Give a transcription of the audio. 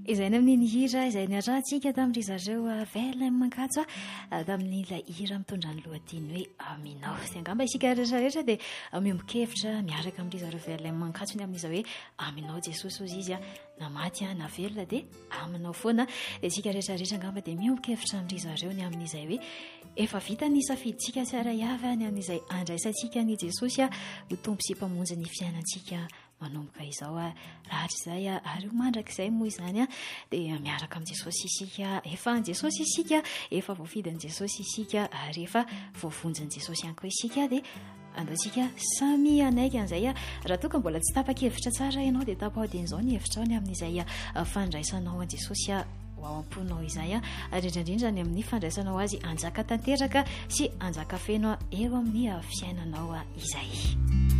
izay ny amin'ny hira izay niarahantsika tamin'ry zareo vela mankatso tamin'n'ilay hira mitondra ny lohateny hoe aminao sy angamba isika rehetrarehetra dia miombon-kevitra miaraka amin'ry zareo vela mankatso ny amin'izao hoe aminao jesosy ozy izy na maty na velona dia aminao foana dia isika rehetrarehetra angamba dia miombon-kevitra amin'ry zareo ny amin'izay hoe efa vita ny safiditsika tsara iava ny amin'izay andraisantsika ny jesosy ho tompo sy mpamonjy ny fiainantsika manomboka izao rahatr' izay ary mandrak'izay moa izany dia miaraka amin'i jesosy isika efa an' jesosy isika efa voafidin'i jesosy isika ary efa voavonjin'i jesosy ihany koa isika dia andaontsika samy anaiky an'izay raha toa ka mbola tsy tapa-kevitra tsara ianao dia tapahodin'izao ny hevitrao ny amin'izay fandraisanao an' jesosy ho ao am-ponao izay ary indrindrindra ny amin'ny fandraisanao azy anjaka tanteraka sy anjaka feno eo amin'ny fiainanao izay.